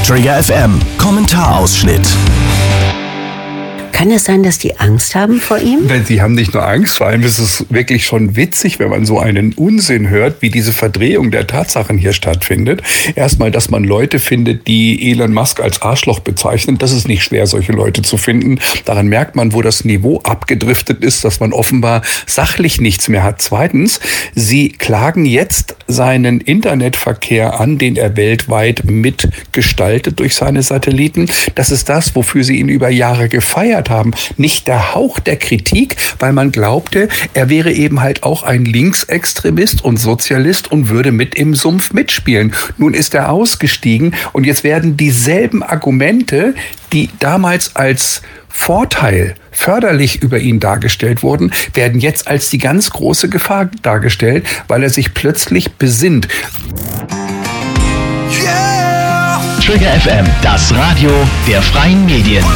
Trigger FM Kommentarausschnitt. Kann es sein, dass die Angst haben vor ihm? Sie haben nicht nur Angst, vor allem ist es wirklich schon witzig, wenn man so einen Unsinn hört, wie diese Verdrehung der Tatsachen hier stattfindet. Erstmal, dass man Leute findet, die Elon Musk als Arschloch bezeichnen. Das ist nicht schwer, solche Leute zu finden. Daran merkt man, wo das Niveau abgedriftet ist, dass man offenbar sachlich nichts mehr hat. Zweitens, sie klagen jetzt seinen Internetverkehr an, den er weltweit mitgestaltet durch seine Satelliten. Das ist das, wofür sie ihn über Jahre gefeiert haben. Nicht der Hauch der Kritik, weil man glaubte, er wäre eben halt auch ein Linksextremist und Sozialist und würde mit im Sumpf mitspielen. Nun ist er ausgestiegen und jetzt werden dieselben Argumente, die damals als Vorteil förderlich über ihn dargestellt wurden, werden jetzt als die ganz große Gefahr dargestellt, weil er sich plötzlich besinnt. Trigger FM, das Radio der freien Medien.